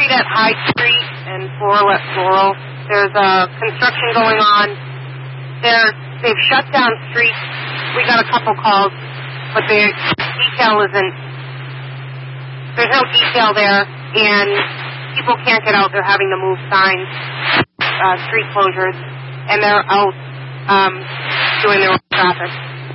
street at Hyde Street and Floral at Floral. There's construction going on. They've shut down streets. We got a couple calls, but the detail isn't. There's no detail there, and people can't get out. They're having to move signs, street closures, and they're out doing their own traffic.